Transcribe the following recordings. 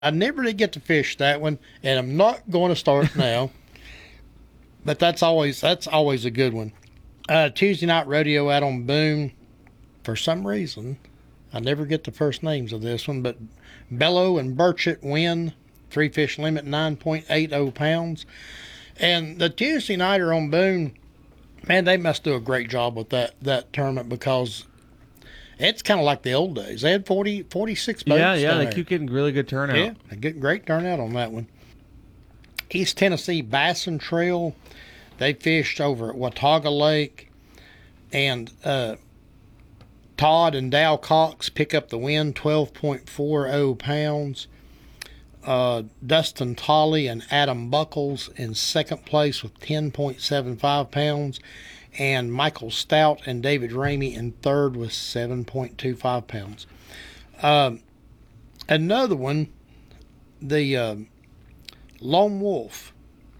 I never did get to fish that one, and I'm not going to start now. But that's always a good one. Tuesday night rodeo out on Boone. For some reason, I never get the first names of this one, but Bellow and Burchett win. Three fish limit 9.80 pounds. And the Tuesday nighter on Boone, man, they must do a great job with that tournament because it's kind of like the old days. They had 46 boats. Yeah, down they there. keep getting really good turnout. Yeah, they get great turnout on that one. East Tennessee Bassin Trail, they fished over at Watauga Lake, and Todd and Dow Cox pick up the win, 12.40 pounds. Dustin Tolley and Adam Buckles in second place with 10.75 pounds. And Michael Stout and David Ramey in third with 7.25 pounds. Another one, the Lone Wolf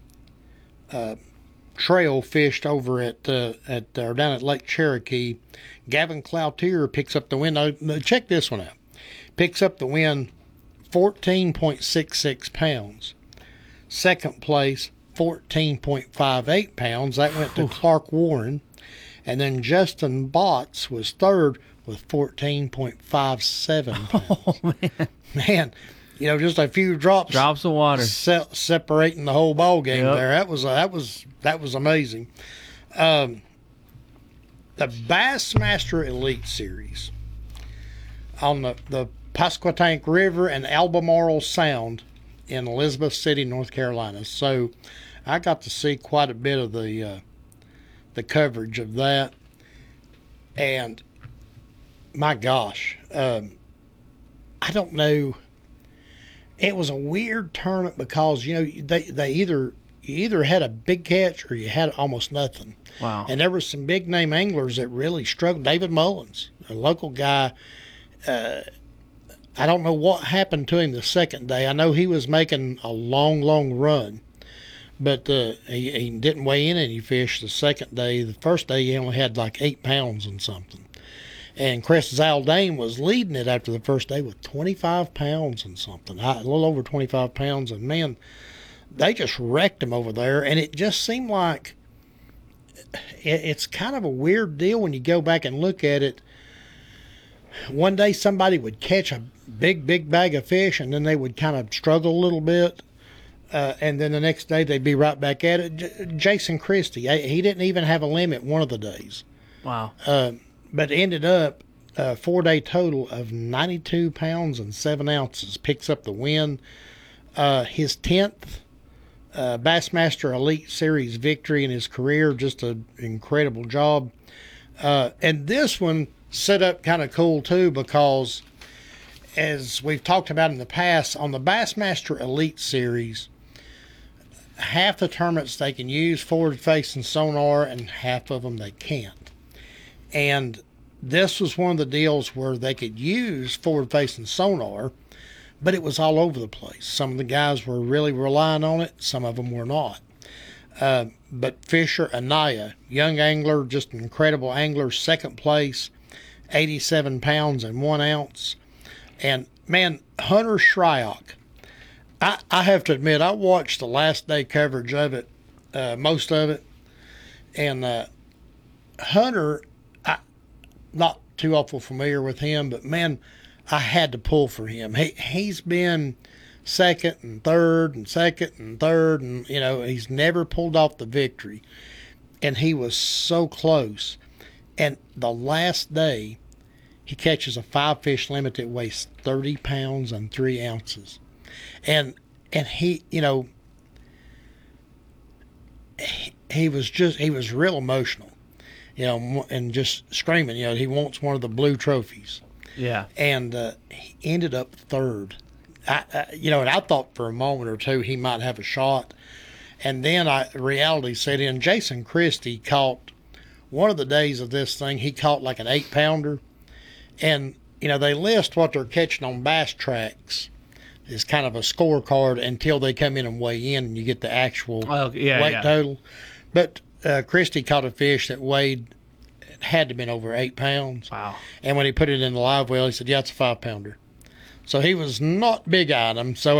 Trail fished over or down at Lake Cherokee. Gavin Cloutier picks up the win. Now, check this one out. Picks up the win, 14.66 pounds. Second place, 14.58 pounds. That went to Clark Warren. And then Justin Botts was third with 14.57 pounds. Oh man, Man, just a few drops drops of water. separating the whole ball game Yep. there. That was amazing. The Bassmaster Elite Series on the Pasquotank River and Albemarle Sound in Elizabeth City, North Carolina. So I got to see quite a bit of the coverage of that, and my gosh, I don't know. It was a weird tournament because they either you either had a big catch or you had almost nothing. Wow. And there were some big name anglers that really struggled. David Mullins, a local guy. I don't know what happened to him the second day. I know he was making a long run, but he didn't weigh in any fish the second day. The first day he only had like 8 pounds and something. And Chris Zaldane was leading it after the first day with 25 pounds and something, a little over 25 pounds. And man, they just wrecked him over there. And it just seemed like it's kind of a weird deal when you go back and look at it. One day somebody would catch a big bag of fish, and then they would kind of struggle a little bit. And then the next day they'd be right back at it. Jason Christie, he didn't even have a limit one of the days. Wow. But ended up a 4-day total of 92 pounds and 7 ounces. Picks up the win. His 10th Bassmaster Elite Series victory in his career. Just an incredible job. And this one set up kind of cool too, because as we've talked about in the past, on the Bassmaster Elite Series, half the tournaments they can use forward-facing sonar, and half of them they can't. And this was one of the deals where they could use forward-facing sonar, but it was all over the place. Some of the guys were really relying on it. Some of them were not. But Fisher Anaya, young angler, just an incredible angler, second place, 87 pounds and 1 ounce. And, man, Hunter Shryock, I have to admit, I watched the last day coverage of it, most of it. And Hunter, not too awful familiar with him, but, man, I had to pull for him. He's been second and third, and he's never pulled off the victory. And he was so close. And the last day, he catches a 5-fish limit that weighs 30 pounds and 3 ounces. And he, he was real emotional, and just screaming, he wants one of the blue trophies. Yeah. And he ended up third. And I thought for a moment or two he might have a shot. And then reality set in. Jason Christie caught, one of the days of this thing, he caught like an 8-pounder. And, they list what they're catching on Bass Tracks as kind of a scorecard until they come in and weigh in and you get the actual weight total. But Christie caught a fish that weighed, it had to have been over 8 pounds. Wow. And when he put it in the live well, he said, yeah, it's a 5-pounder. So he was not big item. So